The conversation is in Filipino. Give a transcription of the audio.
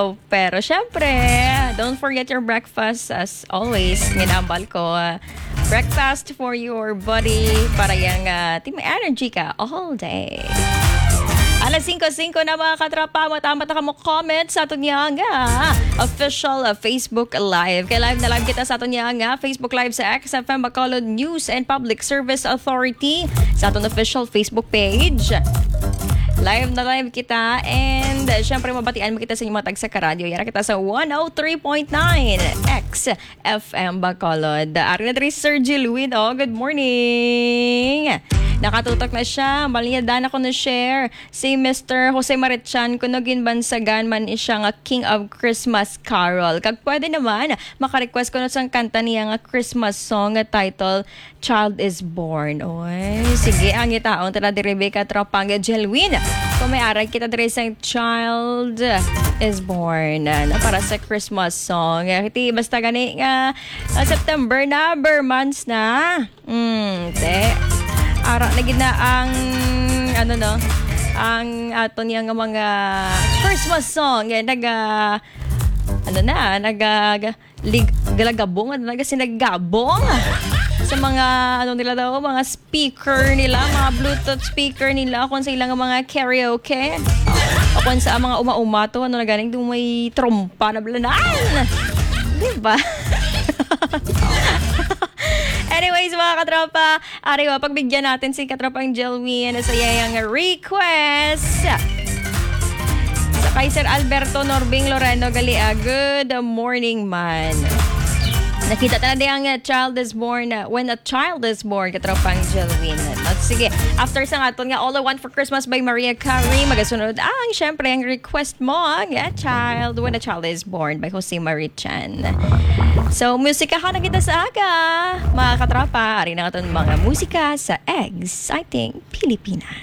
Pero syempre, don't forget your breakfast as always. Ginambal ko. Breakfast for your body para yung team energy ka all day. Alas 5:05 na mga katrapa, matamat na mo comment sa aton nga official Facebook Live. Kaya live na live kita sa aton nga Facebook Live sa XFM Bacolod News and Public Service Authority sa aton official Facebook page. Live na live kita and syempre mabatian mo kita sa inyong mga tagsa karadyo. Yan kita sa 103.9 XFM Bacolod. Ari na Sir Jiluin. Good morning! Nakatutok na siya. Malinyadan ako na share. Si Mr. Jose Marichan, kunogin bansagan man siya nga King of Christmas Carol. Kag pwede naman, makarequest ko na sang kanta niya nga Christmas song nga title, Child is Born. Oy, sige, ang itaon tala di Rebecca Tropanga Jelwin. Kung may aral kita dire sang Child is Born para sa Christmas song. Kiti basta gani nga September na, months na. Ara na gina ang ang aton yang mga Christmas song galagabong sinaggabong sa mga nila daw mga speaker nila, mga Bluetooth speaker nila kung sa ilang mga karaoke o kung sa mga uma-uma to na ganing dun may trompa na blanan, diba? Anyways, mga katropa, ariwa, pagbigyan natin si katropang Jelwin sa iyang request. Sa Kaiser Alberto Norbing Loreno Galia, good morning man. Nakita na din ang child is born, when a child is born, katropang Jelwin. At sige, after sa aton nga All I Want for Christmas by Maria Carey, magasunod ang syempre ang request mo, child, when a child is born by Jose Marichan. So, musika ka na kita sa aga. Mga katropa, ari na ito mga musika sa Exciting Pilipinas.